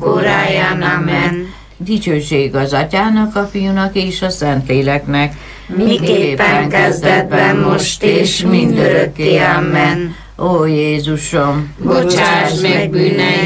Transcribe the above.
óráján. Amen. Dicsőség az Atyának, a Fiúnak és a Szentléleknek, miképpen kezdetben, most és mindörökké. Amen. Ó Jézusom, Bocsáss meg bűneim,